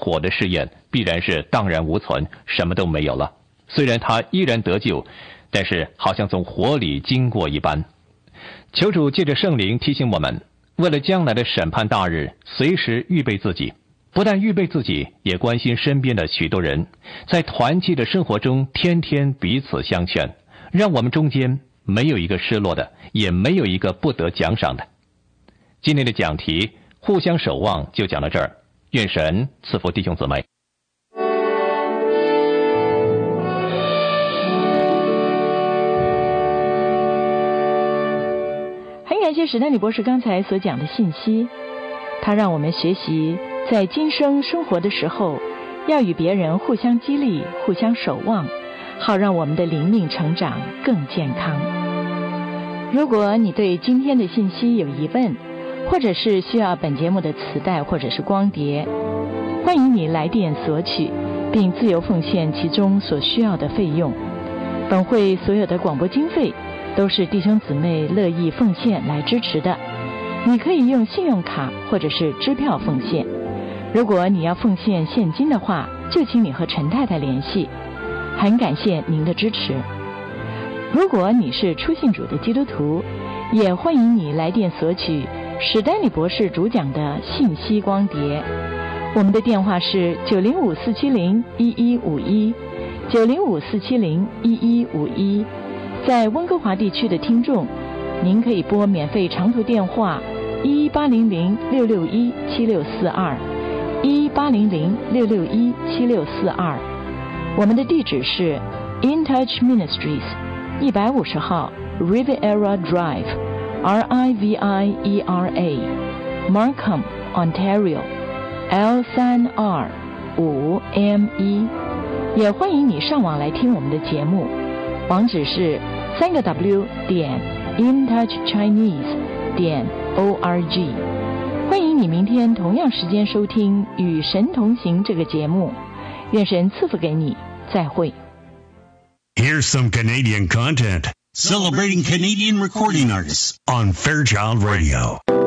火的试验必然是荡然无存，什么都没有了。虽然他依然得救，但是好像从火里经过一般。求主借着圣灵提醒我们，为了将来的审判大日，随时预备自己。不但预备自己，也关心身边的许多人，在团契的生活中天天彼此相劝，让我们中间没有一个失落的，也没有一个不得奖赏的。今天的讲题互相守望就讲到这儿，愿神赐福弟兄姊妹。 很感谢史丹利博士刚才所讲的信息，他让我们学习在今生生活的时候，要与别人互相激励，互相守望，好让我们的灵命成长更健康。如果你对今天的信息有疑问，或者是需要本节目的磁带或者是光碟，欢迎你来电索取，并自由奉献其中所需要的费用。本会所有的广播经费都是弟兄姊妹乐意奉献来支持的，你可以用信用卡或者是支票奉献。如果你要奉献现金的话，就请你和陈太太联系。很感谢您的支持。如果你是初信主的基督徒，也欢迎你来电索取史丹利博士主讲的信息光碟。我们的电话是905-470-1151 905-470-1151。在温哥华地区的听众，您可以拨免费长途电话11800-661-7642 11800-661-7642。我们的地址是 In Touch Ministries 150号 Riviera Drive RIVIERA Markham Ontario L3R5ME。 也欢迎你上网来听我们的节目，网址是3w.intouchchinese.org。 欢迎你明天同样时间收听与神同行这个节目，愿神赐福给你，再会。 Here's some Canadian content celebrating Canadian recording artists on Fairchild Radio.